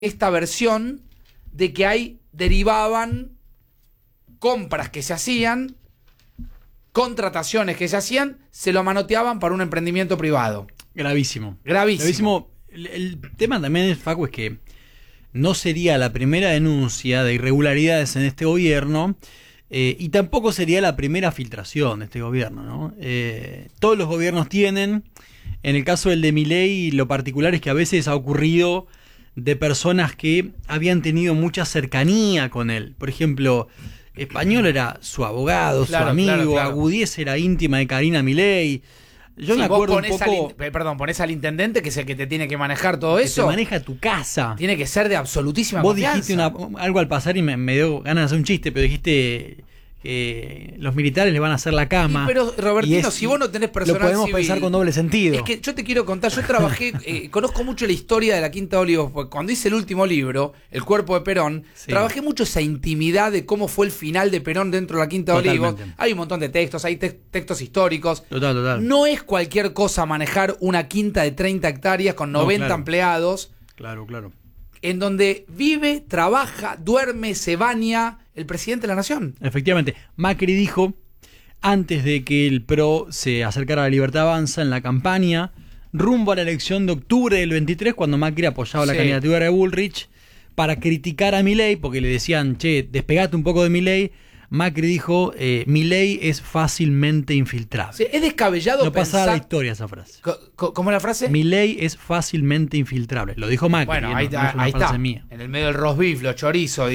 esta versión de que derivaban compras que se hacían, contrataciones que se hacían, se lo manoteaban para un emprendimiento privado. Gravísimo. Gravísimo. El tema también, Facu, es que no sería la primera denuncia de irregularidades en este gobierno y tampoco sería la primera filtración de este gobierno, ¿no? Todos los gobiernos tienen. En el caso del de Milei, lo particular es que a veces ha ocurrido de personas que habían tenido mucha cercanía con él. Por ejemplo, Español era su abogado, su amigo, claro. Agudies era íntima de Karina Milei. Yo me acuerdo un poco... Ponés al intendente, que es el que te tiene que manejar todo que eso. Te maneja tu casa. Tiene que ser de absolutísima Vos confianza. dijiste algo al pasar y me dio ganas de hacer un chiste, pero dijiste que los militares le van a hacer la cama. Pero, Robertino, si vos no tenés personal lo podemos civil, pensar con doble sentido. Es que yo te quiero contar, yo trabajé, conozco mucho la historia de la Quinta de Olivos, porque cuando hice el último libro, El cuerpo de Perón, trabajé mucho esa intimidad de cómo fue el final de Perón dentro de la Quinta de Olivos. Hay un montón de textos, hay textos históricos. Total. No es cualquier cosa manejar una quinta de 30 hectáreas con 90 empleados. Claro. En donde vive, trabaja, duerme, se baña el presidente de la nación. Efectivamente. Macri dijo, antes de que el PRO se acercara a la Libertad Avanza en la campaña, rumbo a la elección de octubre del 23, cuando Macri apoyaba la candidatura de Bullrich, para criticar a Milei, porque le decían, che, despegate un poco de Milei. Macri dijo, Milei es fácilmente infiltrable. Sí, es descabellado no pensar... pasaba la historia esa frase. ¿Cómo es la frase? Milei es fácilmente infiltrable. Lo dijo Macri. Bueno, ahí está. Mía. En el medio del roast beef, los chorizos y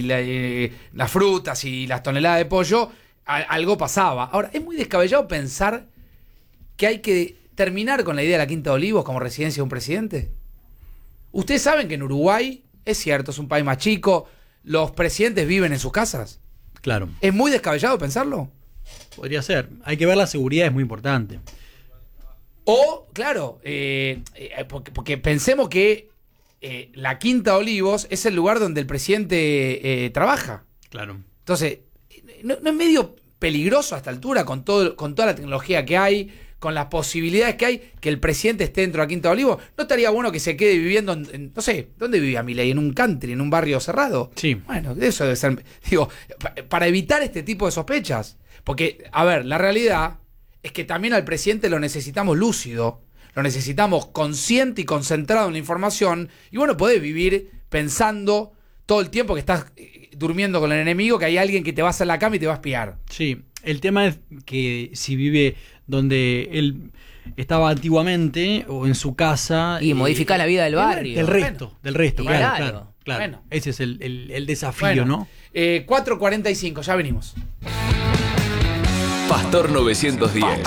las frutas y las toneladas de pollo, algo pasaba. Ahora, es muy descabellado pensar que hay que terminar con la idea de la Quinta de Olivos como residencia de un presidente. Ustedes saben que en Uruguay, es cierto, es un país más chico, los presidentes viven en sus casas. Claro. ¿Es muy descabellado pensarlo? Podría ser. Hay que ver la seguridad, es muy importante. O, claro, porque pensemos que la Quinta de Olivos es el lugar donde el presidente trabaja. Claro. Entonces, ¿no es medio peligroso a esta altura con toda la tecnología que hay, con las posibilidades que hay, que el presidente esté dentro de la Quinta de Olivos? ¿No estaría bueno que se quede viviendo no sé, ¿dónde vivía Milei? ¿En un country, en un barrio cerrado? Sí. Bueno, eso debe ser, digo, para evitar este tipo de sospechas. Porque, a ver, la realidad es que también al presidente lo necesitamos lúcido, lo necesitamos consciente y concentrado en la información, y bueno, podés vivir pensando todo el tiempo que estás durmiendo con el enemigo, que hay alguien que te va a hacer la cama y te va a espiar. Sí, el tema es que si vive donde él estaba antiguamente o en su casa... Y modificar la vida del barrio. Del resto, claro. Bueno. Ese es el desafío, ¿no? 4:45, ya venimos. Pastor 910.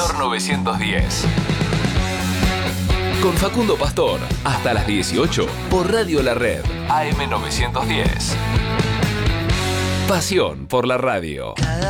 Con Facundo Pastor, hasta las 18, por Radio La Red, AM 910. Pasión por la radio.